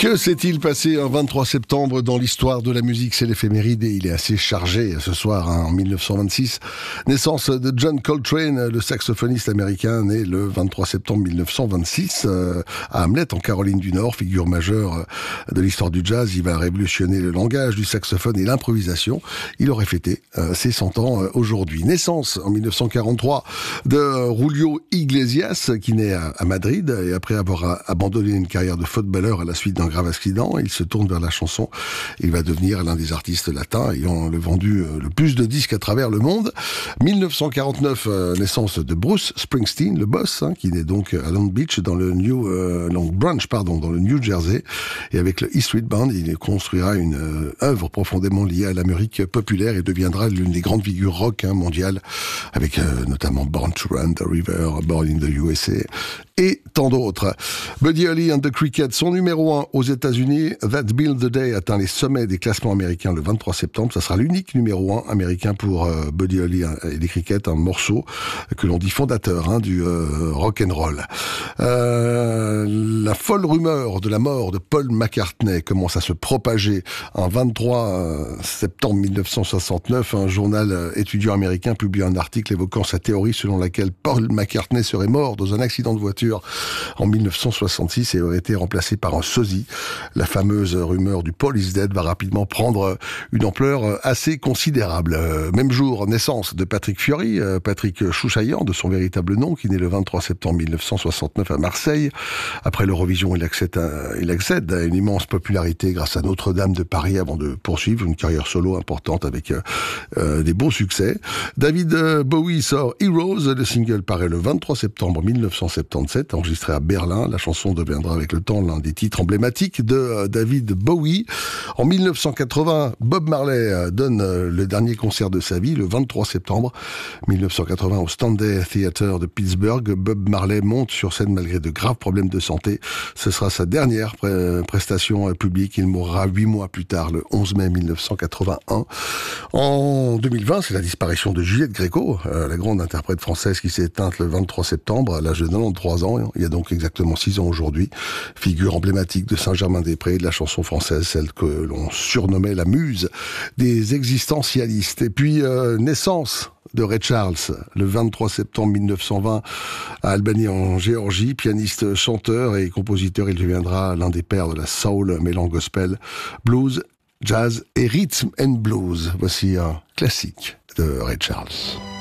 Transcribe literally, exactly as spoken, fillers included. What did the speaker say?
Que s'est-il passé un vingt-trois septembre dans l'histoire de la musique? C'est l'éphéméride et il est assez chargé ce soir, hein, en mille neuf cent vingt-six. Naissance de John Coltrane, le saxophoniste américain, né le vingt-trois septembre mille neuf cent vingt-six euh, à Hamlet, en Caroline du Nord, figure majeure de l'histoire du jazz. Il va révolutionner le langage du saxophone et l'improvisation. Il aurait fêté euh, ses cent ans euh, aujourd'hui. Naissance en mille neuf cent quarante-trois de Julio Iglesias, qui naît à, à Madrid, et après avoir a, abandonné une carrière de footballeur à la suite d'un grave accident, il se tourne vers la chanson. Il va devenir l'un des artistes latins ayant le vendu le plus de disques à travers le monde. mille neuf cent quarante-neuf, euh, naissance de Bruce Springsteen, le boss, hein, qui naît donc à Long Beach, dans le New euh, Long Branch, pardon, dans le New Jersey. Et avec le E Street Band, il construira une euh, œuvre profondément liée à l'Amérique populaire et deviendra l'une des grandes figures rock hein, mondiales, avec euh, notamment Born to Run, The River, Born in the U S A et tant d'autres. Buddy Holly and the Crickets, son numéro un aux États-Unis, That Build the Day, atteint les sommets des classements américains le vingt-trois septembre. Ça sera l'unique numéro un américain pour euh, Buddy Holly et les Crickets, un morceau que l'on dit fondateur hein, du euh, rock and roll. Euh, la folle rumeur de la mort de Paul McCartney commence à se propager. Un vingt-trois septembre mille neuf cent soixante-neuf, un journal étudiant américain publie un article évoquant sa théorie selon laquelle Paul McCartney serait mort dans un accident de voiture en mille neuf cent soixante-six et aurait été remplacé par un sosie. La fameuse rumeur du Paul is dead va rapidement prendre une ampleur assez considérable. Même jour, naissance de Patrick Fiori, Patrick Chouchaillan, de son véritable nom, qui naît le vingt-trois septembre mille neuf cent soixante-neuf à Marseille. Après l'Eurovision, il accède, à, il accède à une immense popularité grâce à Notre-Dame de Paris avant de poursuivre une carrière solo importante avec euh, des beaux succès. David Bowie sort Heroes, le single paraît le vingt-trois septembre mille neuf cent soixante-dix-sept, enregistré à Berlin. La chanson deviendra avec le temps l'un des titres emblématiques de euh, David Bowie. En mille neuf cent quatre-vingts, Bob Marley euh, donne euh, le dernier concert de sa vie, le vingt-trois septembre mille neuf cent quatre-vingts, au Stanley Theatre de Pittsburgh. Bob Marley monte sur scène malgré de graves problèmes de santé. Ce sera sa dernière pré- prestation euh, publique. Il mourra huit mois plus tard, le onze mai mille neuf cent quatre-vingt-un. En deux mille vingt, c'est la disparition de Juliette Gréco, euh, la grande interprète française qui s'est éteinte le vingt-trois septembre à l'âge de quatre-vingt-treize ans. Il y a donc exactement six ans aujourd'hui. Figure emblématique de Saint-Germain-des-Prés, de la chanson française, celle que l'on surnommait la muse des existentialistes. Et puis, euh, naissance de Ray Charles, le vingt-trois septembre mille neuf cent vingt, à Albany en Géorgie, pianiste, chanteur et compositeur. Il deviendra l'un des pères de la soul, mêlant gospel, blues, jazz et rhythm and blues. Voici un classique de Ray Charles.